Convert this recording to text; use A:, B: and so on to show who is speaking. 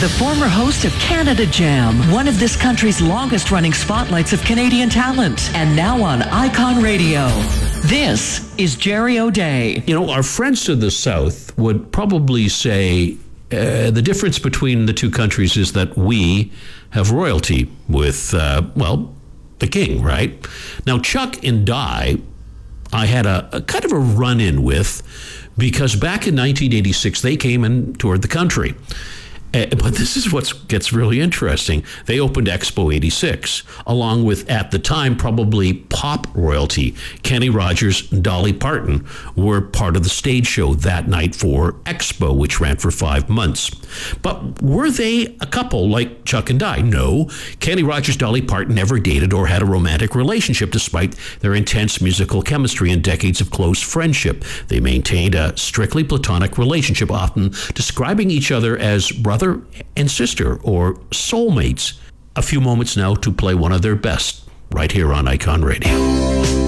A: the former host of Canada Jam, one of this country's longest-running spotlights of Canadian talent, and now on Icon Radio. This is Jerry O'Day.
B: You know, our friends to the south would probably say the difference between the two countries is that we have royalty with, the king, right? Now, Chuck and Di, I had a kind of a run-in with, because back in 1986, they came and toured the country. But this is what gets really interesting. They opened Expo 86, along with, at the time, probably pop royalty. Kenny Rogers and Dolly Parton were part of the stage show that night for Expo, which ran for 5 months. But were they a couple like Chuck and Di? No. Kenny Rogers, Dolly Parton never dated or had a romantic relationship, despite their intense musical chemistry and decades of close friendship. They maintained a strictly platonic relationship, often describing each other as brother and sister or soulmates. A few moments now to play one of their best right here on Icon Radio.